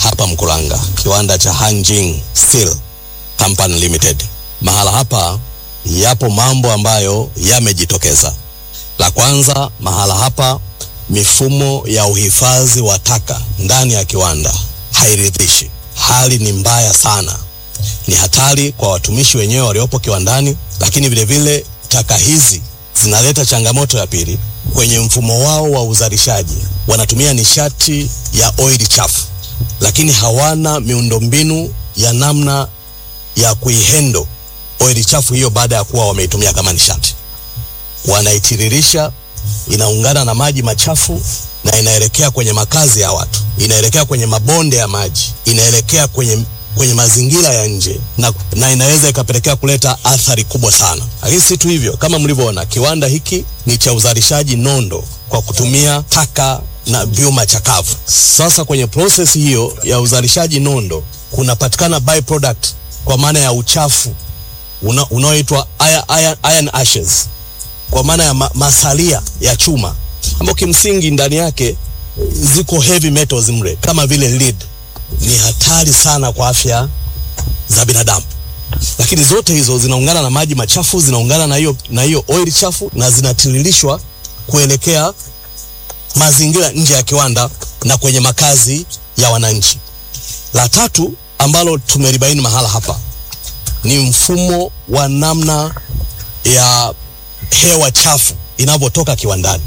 hapa Mkuranga, kiwanda cha Hanjin Steel Company Limited. Mahala hapa yapo mambo ambayo yamejitokeza. La kwanza, mahala hapa mifumo ya uhifadhi wa taka ndani ya kiwanda hairidhishi. Hali ni mbaya sana. Ni hatari kwa watumishi wenyewe waliopo kiwandani, lakini vile vile taka hizi zinaleta changamoto ya pili kwenye mfumo wao wa uzalishaji. Wanatumia nishati ya oil chafu, lakini hawana miundombinu ya namna ya kuihendo oil chafu hiyo baada ya kuwa wameitumia kama nishati. Wanaitiririsha, inaungana na maji machafu na inaelekea kwenye makazi ya watu, inaelekea kwenye mabonde ya maji, inaelekea kwenye mazingira ya nje na inaweza ikapelekea kuleta athari kubwa sana. Lakini si tu hivyo, kama mlivyoona, kiwanda hiki ni cha uzalishaji nondo kwa kutumia taka na vyuma chakavu. Sasa kwenye process hiyo ya uzalishaji nondo kunapatikana byproduct kwa maana ya uchafu unaoitwa iron ashes, kwa maana ya masalia ya chuma, ambao kimsingi ndani yake ziko heavy metals mle kama vile lead. Ni hatari sana kwa afya za binadamu. Lakini zote hizo zinaungana na maji machafu, zinaungana na hiyo oil chafu na zinatiririshwa kuelekea mazingira nje ya kiwanda na kwenye makazi ya wananchi. La tatu ambalo tumelibaini mahala hapa ni mfumo wa namna ya hewa chafu inapotoka kiwandani.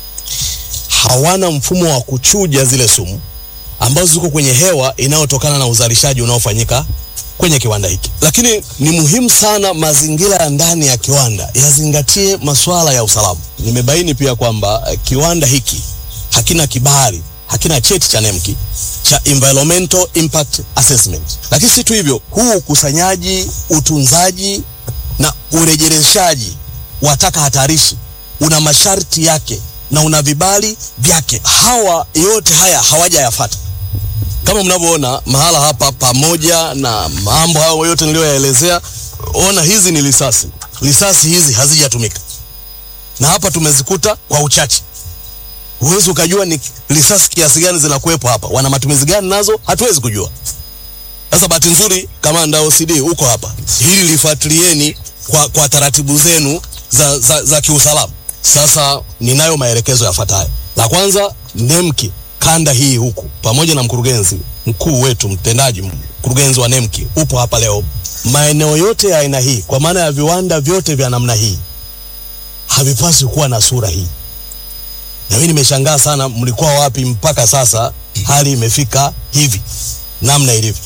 Hawana mfumo wa kuchuja zile sumu ambazo ziko kwenye hewa inayotokana na uzalishaji unaofanyika kwenye kiwanda hiki. Lakini ni muhimu sana mazingira ya ndani ya kiwanda yazingatie masuala ya usalama. Nimebaini pia kwamba kiwanda hiki hakina kibali, hakina cheti cha NEMC cha Environmental Impact Assessment. Lakini si tu hivyo, huu ukusanyaji, utunzaji na urejeleshaji wa taka hatarishi una masharti yake na una vibali vyake. Hawa yote haya hawajayafuata. Kama mnavyoona mahala hapa, pamoja na mambo hayo yote niliyoyaelezea, ona hizi ni risasi. Risasi hizi hazijatumika, na hapa tumezikuta kwa uchache. Huwezi ukajua ni risasi kiasi gani zinakuwepo hapa, wana matumizi gani nazo, hatuwezi kujua. Sasa bahati nzuri kamanda OCD uko hapa, hili lifuatilieni kwa taratibu zenu za kiusalama. Sasa ninayo maelekezo yafuatayo. La kwanza, NEMC kanda hii huku pamoja na mkurugenzi mkuu wetu, mtendaji mkurugenzi wa NEMC upo hapa leo. Maeneo yote ya aina hii, kwa maana ya viwanda vyote vya namna hii, havipaswi kuwa na sura hii. Na mimi nimeshangaa sana, mlikuwa wapi mpaka sasa hali imefika hivi namna ilivyo.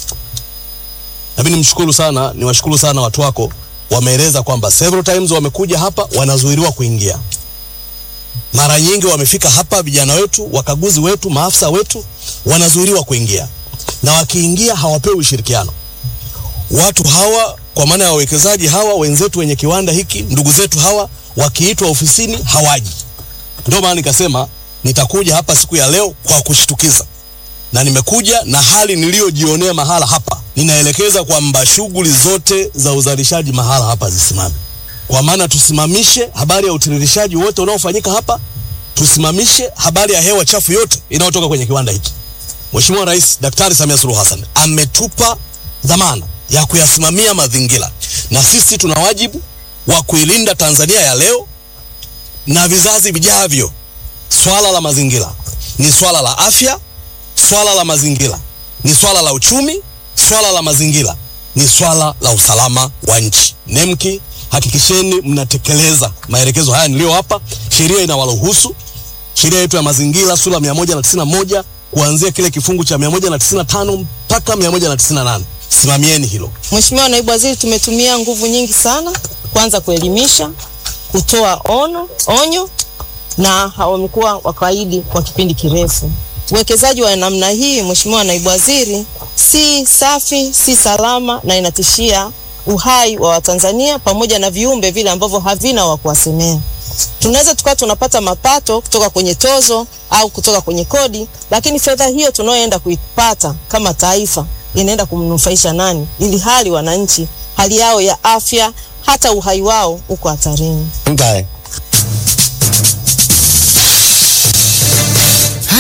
Na mimi niwashukuru sana watu wako, wameeleza kwamba several times wamekuja hapa, wanazuiliwa kuingia. Mara nyingi wamefika hapa vijana wetu, wakaguzi wetu, maafisa wetu, wanazuiliwa kuingia. Na wakiingia hawapewi ushirikiano. Watu hawa, kwa maana ya wawekezaji hawa wenzetu wenye kiwanda hiki, ndugu zetu hawa, wakiitwa ofisini hawaji. Ndio maana nikasema nitakuja hapa siku ya leo kwa kushtukiza. Na nimekuja na hali niliyojionea mahala hapa. Ninaelekeza kwamba shughuli zote za uzalishaji mahala hapa zisimame. Kwa maana tusimamishe habari ya utiririshaji wote unaofanyika hapa, tusimamishe habari ya hewa chafu yote inayotoka kwenye kiwanda hiki. Mheshimiwa Rais Daktari Samia Suluhu Hassan ametupa dhamana ya kuyasimamia mazingira, na sisi tuna wajibu wa kuilinda Tanzania ya leo na vizazi vijavyo. Swala la mazingira ni swala la afya, swala la mazingira ni swala la uchumi, swala la mazingira ni swala la usalama wa nchi. NEMC, hakikisheni mnatekeleza maelekezo haya niliyowapa. Sheria inawaruhusu, sheria yetu ya mazingira sura 191 kuanzia kile kifungu cha 195 mpaka 198. Simamieni hilo. Mheshimiwa Naibu Waziri, tumetumia nguvu nyingi sana, kwanza kuelimisha, kutoa onyo, na wamekuwa wakaidi kwa kipindi kirefu. Uwekezaji wa namna hii, Mheshimiwa Naibu Waziri, si safi, si salama, na inatishia uhai wa Watanzania pamoja na viumbe vile ambavyo havina wa kuwasemea. Tunaweza tukawa tunapata mapato kutoka kwenye tozo au kutoka kwenye kodi, lakini fedha hiyo tunayoenda kuipata kama taifa inaenda kumnufaisha nani, ili hali wananchi, hali yao ya afya, hata uhai wao uko hatarini.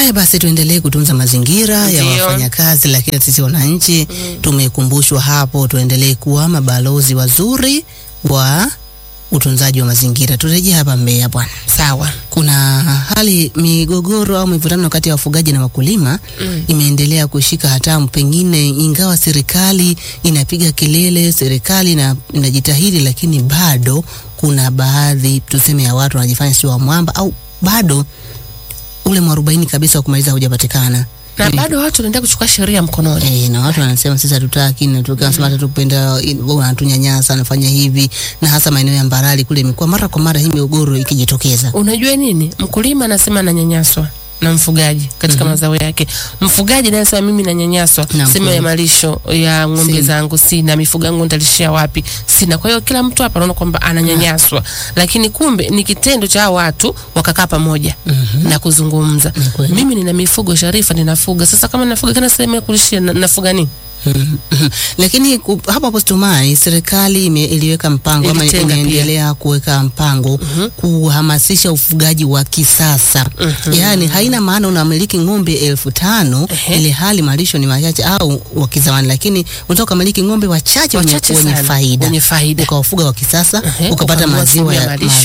Haya basi, tuendelee kutunza mazingira ya wafanyakazi, lakini sisi wananchi tumekumbushwa hapo, tuendelee kuwa mabalozi wazuri wa utunzaji wa mazingira. Turejea hapa Mbeya bwana. Sawa. Kuna hali migogoro au mivutano kati ya wafugaji na wakulima imeendelea kushika hatamu, pengine ingawa serikali inapiga kelele, serikali inajitahidi, lakini bado kuna baadhi tuseme ya watu wanajifanya sio wa mwamba, au bado ule mwarobaini kabisa wa kumaliza hujapatikana. Na bado watu wanaenda kuchukua sheria mkononi. Na watu wanasema sisi hatutaki, na tukasema tutupenda wanatunyanyasa, anafanya hivi, na hasa maeneo ya Mbarali kule imekuwa mara kwa mara hii migogoro ikijitokeza. Unajua nini? Mkulima anasema ananyanyaswa na mfugaji katika mazao yake. Mfugaji naye anasema mimi nanyanyaswa, sema ya malisho ya ng'ombe zangu sina, mifugo yangu nitalishia wapi? Sina. Kwa hiyo kila mtu hapa anaona kwamba ananyanyaswa, lakini kumbe ni kitendo cha watu wakakaa pamoja na kuzungumza. Mimi nina mifugo Sharifa, ninafuga. Sasa kama nafuga kana sehemu ya kulishia, nafuga nini? Lakini hapa Postumai serikali iliweka mpango ama inaendelea kuweka mpango kuhamasisha ufugaji wa kisasa. Yaani haina maana unamiliki ng'ombe 5,000 ile hali malisho ni machache au wa kizamani, lakini unataka kumiliki ng'ombe wachache wenye faida. Ukawafuga wa kisasa, ukapata maziwa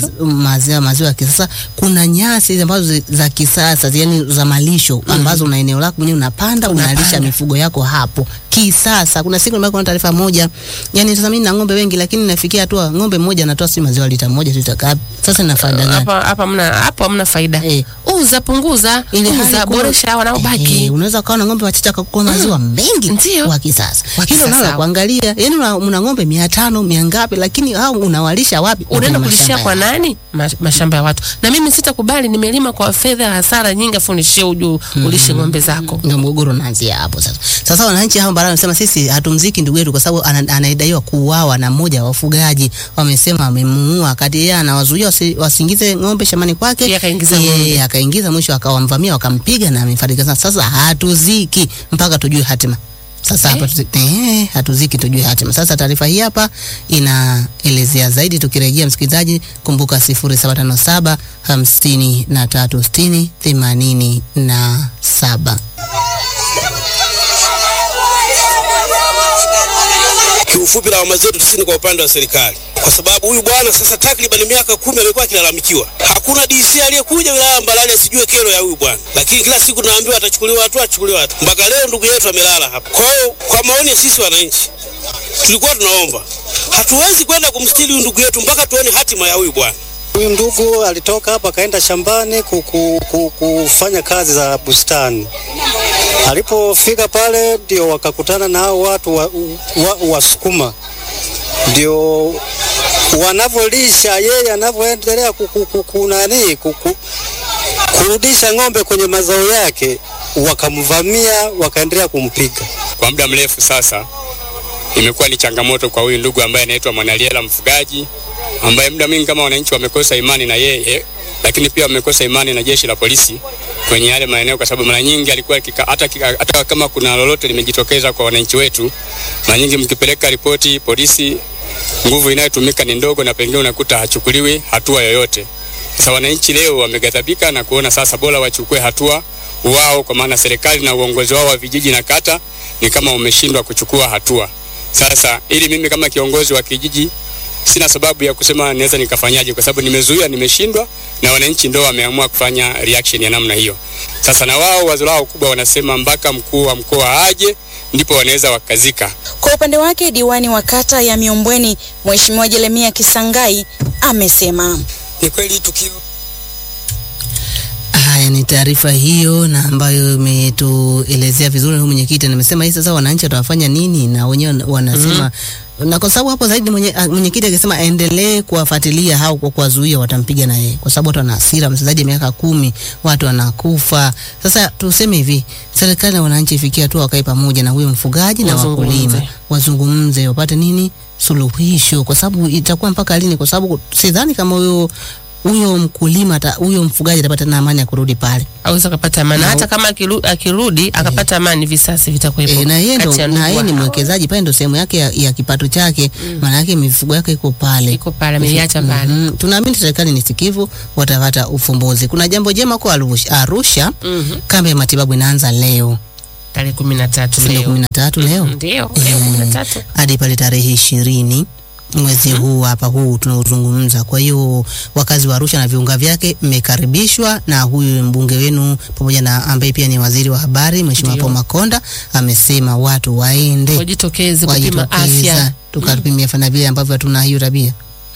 ya kisasa. Kuna nyasi ambazo za kisasa, yani za malisho ambazo una eneo lako mwenyewe unapanda, unalisha mifugo yako hapo. Sasa kuna siku nimekuwa na taarifa moja, yani sasa mimi na ng'ombe wengi, lakini nafikia hatua ng'ombe mmoja anatoa si maziwa lita 1 tutaka. Sasa nina faida gani? Hapo hamna faida. Uza, punguza, boresha wanaobaki. Unaweza kuwa na ng'ombe wachache kwa maziwa mengi wa kisasa. Hilo nalo kuangalia, yani una ng'ombe 500 ngapi, lakini hao unawalisha wapi? Unaenda kulishia kwa nani? Mashamba ya watu. Na mimi sitakubali, nimelima kwa fedha hasara nyingi, afundishie ulishe ng'ombe zako. Ndio mgogoro unaanzia hapo sasa. Sasa wananchi hao Mbarali wanasema sisi hatumziki ndugu yetu kwa sababu anaidaiwa kuuawa na mmoja wa wafugaji. Wamesema amemuua kati yeye anawazuia wasiingize ng'ombe shambani kwake, akaingiza mwisho akawamvamia wakampiga na amefariki. Sasa hatuziki mpaka tujue hatima. Sasa hapa hatuziki tujue hatima. Sasa taarifa hii hapa inaelezea zaidi, tukirejea msikilizaji, kumbuka 0757 53 60 87. Kiufupi lawama zetu sisi ni kwa upande wa serikali, kwa sababu huyu bwana sasa takriban miaka 10 amekuwa akilalamikiwa. Hakuna DC aliyekuja wilaya Mbarali asijue kero ya huyu bwana, lakini kila siku tunaambiwa atachukuliwa hatua. Mpaka leo ndugu yetu amelala hapa. Kwa hiyo kwa maoni sisi wananchi tulikuwa tunaomba, hatuwezi kwenda kumstiri huyu ndugu yetu mpaka tuone hatima ya huyu bwana. Huyu ndugu alitoka hapa kaenda shambani kufanya kazi za bustani. Alipofika pale ndio wakakutana na hao watu Wasukuma. Ndio wanavolisha yeye anavoendelea kurudisha ng'ombe kwenye mazao yake, wakamvamia wakaendelea kumpiga. Kwa muda mrefu sasa imekuwa ni changamoto kwa huyu ndugu ambaye anaitwa Mwanaliela mfugaji, ambaye muda mwingi kama wananchi wamekosa imani na yeye, lakini pia wamekosa imani na jeshi la polisi kwenye yale maeneo, kwa sababu mara nyingi alikuwa hata kama kuna lolote limejitokeza kwa wananchi wetu, mara nyingi mkipeleka ripoti polisi, nguvu inayotumika ni ndogo na pengine unakuta hachukuliwi hatua yoyote. Sasa wananchi leo wameghadhabika na kuona sasa bora wachukue hatua wao, kwa maana serikali na uongozi wao wa vijiji na kata ni kama umeshindwa kuchukua hatua. Sasa ili mimi kama kiongozi wa kijiji sina sababu ya kusema naweza nikafanyaje, kwa sababu nimezuia, nimeshindwa, na wananchi ndio wameamua kufanya reaction ya namna hiyo. Sasa na wao wazo lao kubwa wanasema mpaka mkuu wa mkoa aje ndipo wanaweza wakazika. Kwa upande wake diwani wa kata ya Miombweni Mheshimiwa Jeremia Kisangai amesema ni kweli tukio. Haya ni taarifa hiyo na ambayo imetuelezea vizuri huyu mwenyekiti. Amesema hii sasa wananchi watafanya nini, na wenyewe wanasema na kwa sababu hapo zaidi mwenyekiti akisema endelee kuwafuatilia hao kwa kuwazuia watampiga na yeye, kwa sababu watu wana hasira, mchezaji miaka 10 watu wanakufa. Sasa tuseme hivi, serikali na wananchi ifikia tu wakae pamoja na huyo mfugaji na wakulima wazungumze wapate nini suluhisho, kwa sababu itakuwa mpaka lini? Kwa sababu sidhani kama huyo huyo mkulima huyo mfugaji atapata na amani ya kurudi pale. Aweza kupata amani hata kama akirudi akapata amani, visasi vitakuwepo. Na yeye ni mwekezaji pale, ndio sehemu yake ya kipato chake. Maana yake mifugo yake iko pale ameiacha pale. Tunaamini serikali ni sikivu, watapata ufumbuzi. Kuna jambo jema kwa Arusha. Kambi ya matibabu inaanza leo tarehe 13 leo. 13 leo. Ndio, leo 13. Hadi pale tarehe 20 mwezi huu hapa tunaozungumza. Kwa hiyo wakazi wa Arusha na viunga vyake mmekaribishwa, na huyu mbunge wenu pamoja na ambaye pia ni waziri wa habari Mheshimiwa Paul Makonda amesema watu waende wajitokeze kupima afya, tukapimia fana vile ambavyo hatuna hiyo tabia.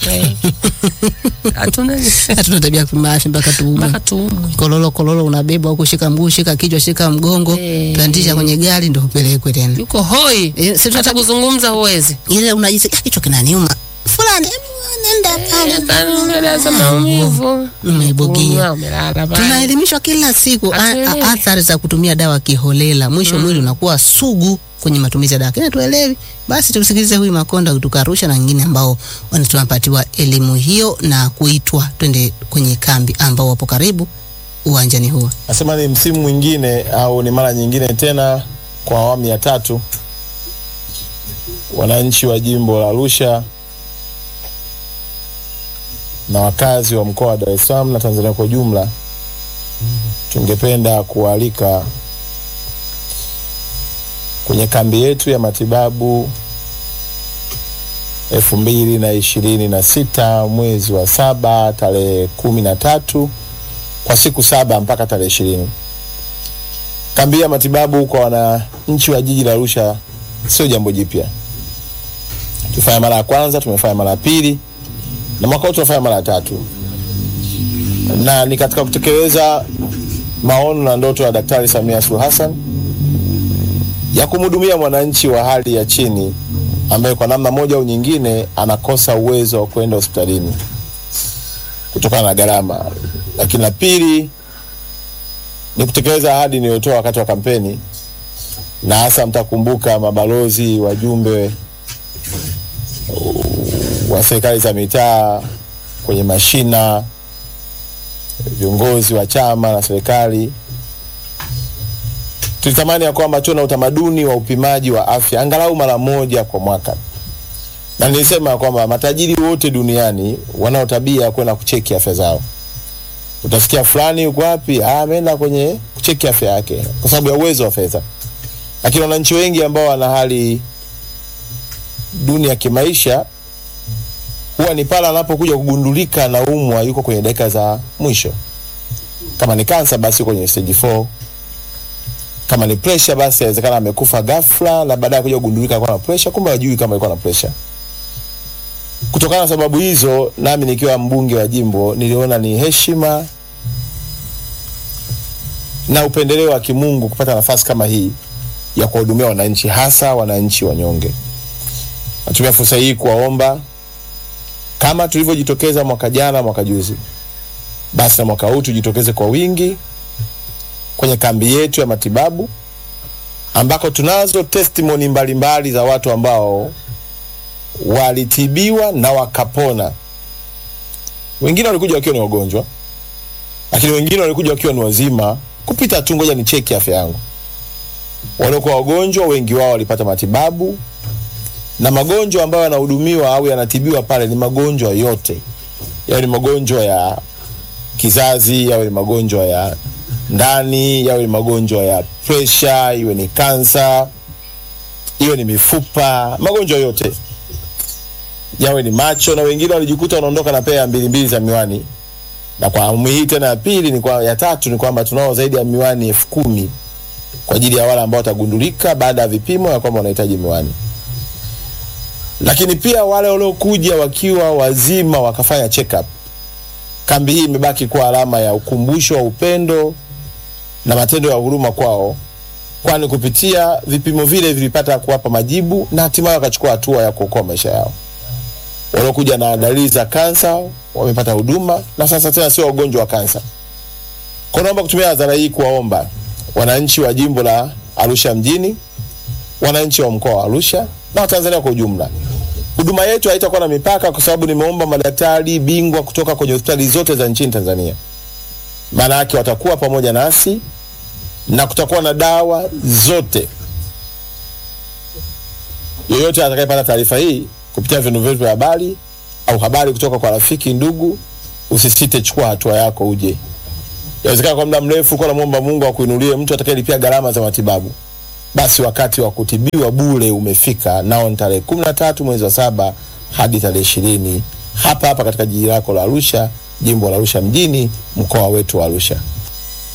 Hatuna tabia kupima afya mpaka tuumwe. Kololo unabeba huko, shika mguu, shika kichwa, shika mgongo, pandisha kwenye gari ndio upelekwe tena. Yuko hoi. Hata kuzungumza huwezi. Ile unajisikia kichwa kinaniuma. Fulani nenda pale. Lazima maumivu. Umeibugia. Tunaelimishwa kila siku athari za kutumia dawa kiholela. Mwisho mwili unakuwa sugu kwenye matumizi ya dawa. Kile tuelewi. Basi tusikilize huyu Makonda kutoka Arusha na wengine ambao wanatupatiwa elimu hiyo na kuitwa twende kwenye kambi ambao wapo karibu uwanjani huo. Nasema ni msimu mwingine au ni mara nyingine tena kwa awamu ya 3 wananchi wa jimbo la Arusha na wakazi wa mkoa wa Dar es Salaam na Tanzania kwa jumla tungependa kualika kwenye kambi yetu ya matibabu 2026 mwezi wa 7 tarehe 13 kwa siku 7 mpaka tarehe 20. Kambi ya matibabu kwa wananchi wa jiji la Arusha sio jambo jipya. Tufanya mara ya kwanza, tumefanya mara ya pili, na mwaka huu tunafanya mara ya 3. Na ni katika kutekeleza maono na ndoto ya Daktari Samia Suluhu Hassan ya kumhudumia mwananchi wa hali ya chini ambaye kwa namna moja au nyingine anakosa uwezo wa kwenda hospitalini kutokana na gharama. Lakini la pili ni kutekeleza ahadi niliyotoa wakati wa kampeni, na hasa mtakumbuka mabalozi, wajumbe wa serikali za mitaa kwenye mashina, viongozi wa chama na serikali, tulitamani ya kwamba tuwe na utamaduni wa upimaji wa afya angalau mara moja kwa mwaka. Na nilisema kwamba matajiri wote duniani wanao tabia kwenda kucheki afya zao. Utasikia fulani yuko wapi? Ameenda kwenye kucheki afya yake kwa sababu ya uwezo wa fedha. Lakini wananchi wengi ambao wana hali duni ya kimaisha huwa ni pale anapokuja kugundulika na umwa yuko kwenye dakika za mwisho. Kama ni kansa basi kwenye stage 4. Kama ni pressure basi inawezekana amekufa ghafla na baadaye kuja kugundulika kwa na pressure, kumbe hajui kama alikuwa na pressure. Kutokana na sababu hizo, nami nikiwa mbunge wa jimbo niliona ni heshima na upendeleo wa kimungu kupata nafasi kama hii ya kuhudumia wananchi, hasa wananchi wanyonge. Natumia fursa hii kuwaomba kama tulivyojitokeza mwaka jana, mwaka juzi, basi na mwaka huu tujitokeze kwa wingi kwenye kambi yetu ya matibabu ambako tunazo testimony mbalimbali za watu ambao walitibiwa na wakapona. Wengine walikuja wakiwa ni wagonjwa, lakini wengine walikuja wakiwa ni wazima kupita tu ngoja ni cheki afya yangu. Waliokuwa wagonjwa wengi wao walipata matibabu, na magonjwa ambayo yanahudumiwa au yanatibiwa pale ni magonjwa yote. Yawe ni magonjwa ya kizazi, yawe ni magonjwa ya ndani, yawe ni magonjwa ya pressure, iwe ni kansa, iwe ni mifupa, magonjwa yote. Yawe ni macho, na wengine walijikuta wanaondoka na pea 2 za miwani. Na kwa awamu hii tena ya pili ya 3 ni kwamba tunao zaidi ya miwani 10,000 kwa ajili ya wale ambao watagundulika baada ya vipimo ya kwamba wanahitaji miwani. Lakini pia wale waliokuja wakiwa wazima wakafanya check up. Kambi hii imebaki kuwa alama ya ukumbusho wa upendo na matendo ya huruma kwao, kwani kupitia vipimo vile vilipata kuwapa majibu na hatimaye wakachukua hatua ya kuokoa maisha yao. Waliokuja na dalili za kansa wamepata huduma na sasa tena sio wagonjwa wa kansa. Kwa naomba kutumia hadhara hii kuwaomba wananchi wa jimbo la Arusha mjini, wananchi wa mkoa wa Arusha na Tanzania kwa ujumla Huduma yetu haitakuwa na mipaka kwa sababu nimeomba madaktari bingwa kutoka kwenye hospitali zote za nchini Tanzania. Maana yake watakuwa pamoja nasi na kutakuwa na dawa zote. Yeyote atakayepata taarifa hii kupitia vyombo vyetu vya habari au habari kutoka kwa rafiki, ndugu, usisite, chukua hatua yako uje. Yawezekana kwa muda mrefu kwa muomba Mungu akuinulie mtu atakayelipia gharama za matibabu. Basi wakati wa kutibiwa bure umefika, nao ni tarehe 13 mwezi wa 7 hadi tarehe 20 hapa katika jiji lako la Arusha, jimbo la Arusha mjini, mkoa wetu wa Arusha.